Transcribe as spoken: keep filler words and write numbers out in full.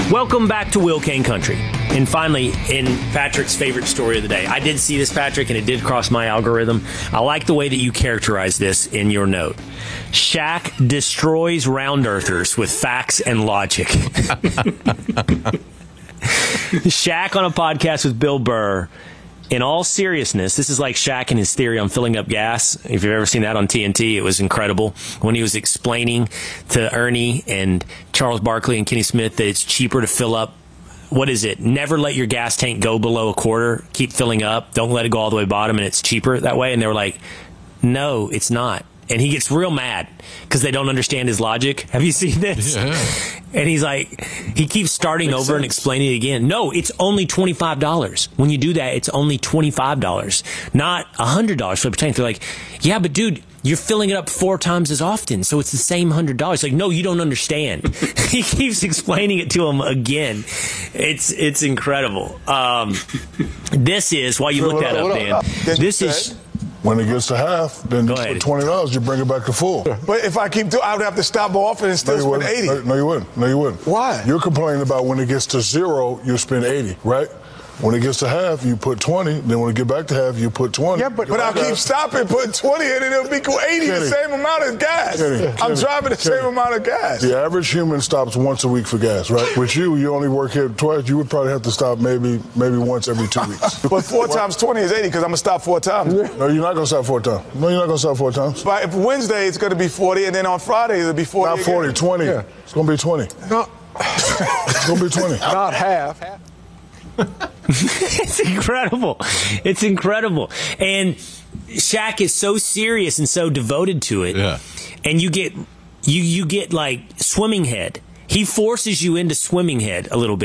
Welcome back to Will Kane Country. And finally, in Patrick's favorite story of the day. I did see this, Patrick, and it did cross my algorithm. I like the way that you characterize this in your note. Shaq destroys round earthers with facts and logic. Shaq on a podcast with Bill Burr. In all seriousness, this is like Shaq and his theory on filling up gas. If you've ever seen that on T N T, it was incredible. When he was explaining to Ernie and Charles Barkley and Kenny Smith that it's cheaper to fill up, what is it? Never let your gas tank go below a quarter. Keep filling up. Don't let it go all the way bottom, and it's cheaper that way. And they were like, no, it's not. And he gets real mad because they don't understand his logic. Have you seen this? Yeah. And he's like, he keeps starting Makes over sense. and explaining it again. No, it's only twenty-five dollars. When you do that, it's only twenty-five dollars, not one hundred dollars for the tank. They're like, yeah, but dude, you're filling it up four times as often, so it's the same one hundred dollars. Like, no, you don't understand. He keeps explaining it to him again. It's it's incredible. Um, this is, while you so look that up, Dan, up. this is... When it gets to half, then for twenty dollars, you bring it back to full. But if I keep doing, I would have to stop more often and still no, spend eighty. No, no, you wouldn't. No, you wouldn't. Why? You're complaining about when it gets to zero, you spend eighty, right? When it gets to half, you put twenty. Then when it get back to half, you put twenty. Yeah, but, but I'll keep stopping, put twenty in, and it'll be eighty, Kenny, the same amount of gas. Kenny, I'm Kenny, driving the Kenny. same amount of gas. The average human stops once a week for gas, right? With you, you only work here twice. You would probably have to stop maybe maybe once every two weeks. But four times twenty is eighty because I'm going to stop four times. Yeah. No, you're not going to stop four times. No, you're not going to stop four times. But if Wednesday, it's going to be forty, and then on Friday, it'll be forty. Not forty, again. twenty. Yeah. It's going to be twenty. No. It's going to be twenty. Not half. It's incredible. It's incredible. And Shaq is so serious and so devoted to it. Yeah. And you get you you get like swimming head. He forces you into swimming head a little bit.